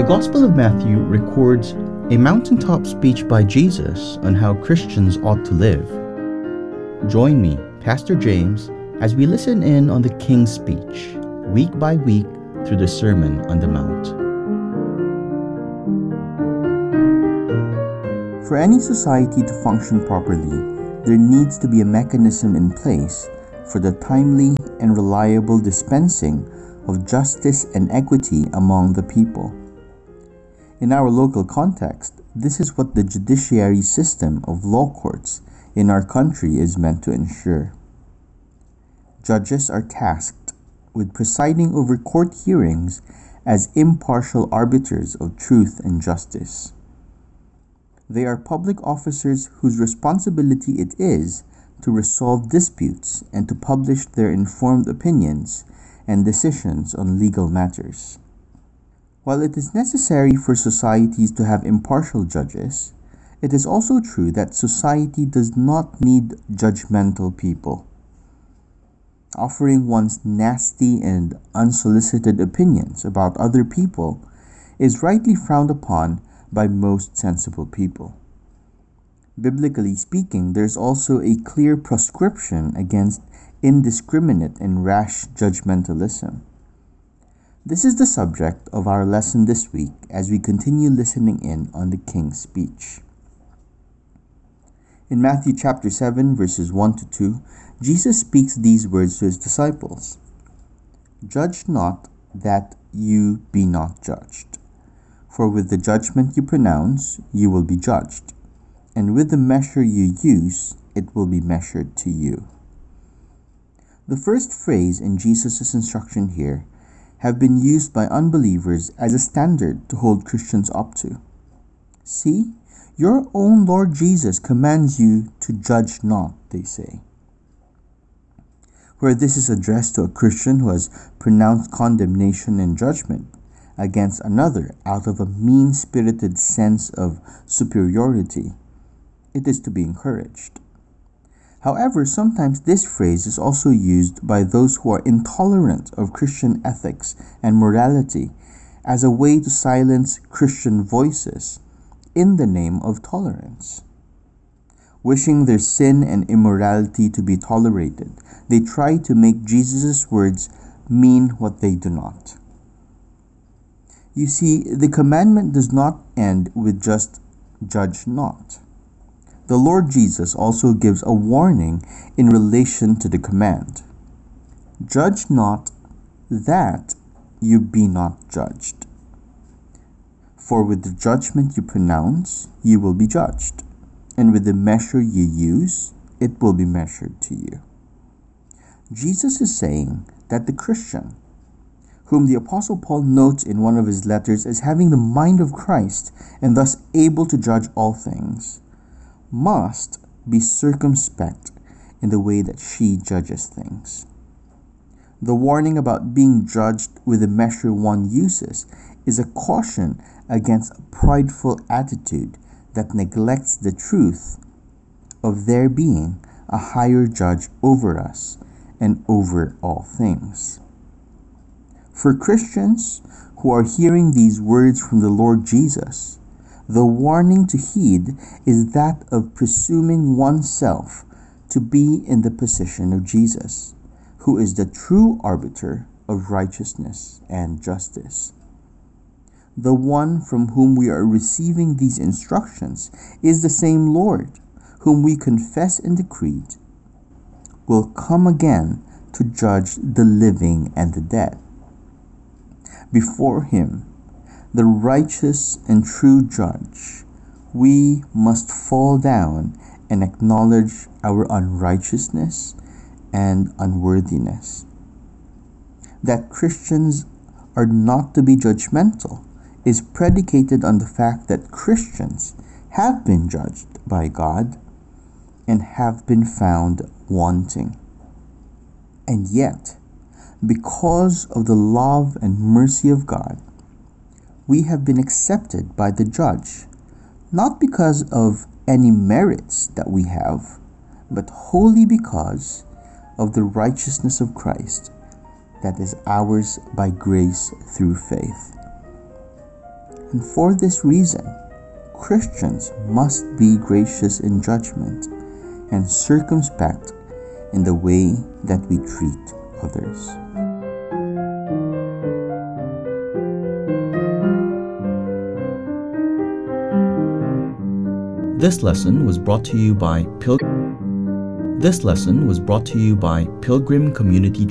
The Gospel of Matthew records a mountaintop speech by Jesus on how Christians ought to live. Join me, Pastor James, as we listen in on the King's speech, week by week through the Sermon on the Mount. For any society to function properly, there needs to be a mechanism in place for the timely and reliable dispensing of justice and equity among the people. In our local context, this is what the judiciary system of law courts in our country is meant to ensure. Judges are tasked with presiding over court hearings as impartial arbiters of truth and justice. They are public officers whose responsibility it is to resolve disputes and to publish their informed opinions and decisions on legal matters. While it is necessary for societies to have impartial judges, it is also true that society does not need judgmental people. Offering one's nasty and unsolicited opinions about other people is rightly frowned upon by most sensible people. Biblically speaking, there's also a clear proscription against indiscriminate and rash judgmentalism. This is the subject of our lesson this week as we continue listening in on the King's speech. In Matthew chapter 7, verses 1 to 2, Jesus speaks these words to his disciples. "Judge not that you be not judged. For with the judgment you pronounce, you will be judged, and with the measure you use, it will be measured to you." The first phrase in Jesus' instruction here have been used by unbelievers as a standard to hold Christians up to. "See, your own Lord Jesus commands you to judge not," they say. Where this is addressed to a Christian who has pronounced condemnation and judgment against another out of a mean-spirited sense of superiority, it is to be encouraged. However, sometimes this phrase is also used by those who are intolerant of Christian ethics and morality as a way to silence Christian voices in the name of tolerance. Wishing their sin and immorality to be tolerated, they try to make Jesus' words mean what they do not. You see, the commandment does not end with just "judge not." The Lord Jesus also gives a warning in relation to the command. "Judge not that you be not judged. For with the judgment you pronounce, you will be judged, and with the measure you use, it will be measured to you." Jesus is saying that the Christian, whom the Apostle Paul notes in one of his letters as having the mind of Christ and thus able to judge all things, must be circumspect in the way that she judges things. The warning about being judged with the measure one uses is a caution against a prideful attitude that neglects the truth of there being a higher judge over us and over all things. For Christians who are hearing these words from the Lord Jesus, the warning to heed is that of presuming oneself to be in the position of Jesus, who is the true arbiter of righteousness and justice. The one from whom we are receiving these instructions is the same Lord whom we confess in the creed will come again to judge the living and the dead. Before him, the righteous and true judge, we must fall down and acknowledge our unrighteousness and unworthiness. That Christians are not to be judgmental is predicated on the fact that Christians have been judged by God and have been found wanting. And yet, because of the love and mercy of God, we have been accepted by the judge, not because of any merits that we have, but wholly because of the righteousness of Christ that is ours by grace through faith. And for this reason, Christians must be gracious in judgment and circumspect in the way that we treat others. This lesson was brought to you by Pilgrim Community